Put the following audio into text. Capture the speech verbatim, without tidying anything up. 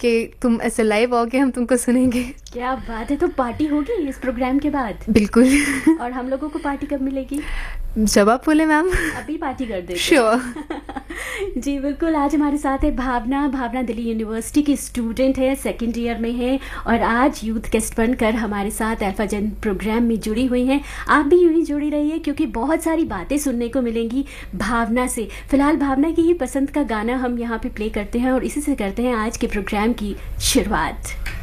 कि तुम ऐसे लाइव आओगे, हम तुमको सुनेंगे। क्या बात है, तो पार्टी होगी इस प्रोग्राम के बाद? बिल्कुल। और हम लोगों को पार्टी कब मिलेगी? जब आप बोले मैम। अभी पार्टी कर देते। श्योर। जी बिल्कुल। आज हमारे साथ है भावना। भावना दिल्ली यूनिवर्सिटी की स्टूडेंट है, सेकंड ईयर में है और आज यूथ गेस्ट बनकर हमारे साथ अल्फा जेन प्रोग्राम में जुड़ी हुई हैं। आप भी यूं ही जुड़ी रहिए क्योंकि बहुत सारी बातें सुनने को मिलेंगी भावना से। फिलहाल भावना की ही पसंद का गाना हम यहाँ पे प्ले करते हैं और इसी से करते हैं आज के प्रोग्राम की शुरुआत।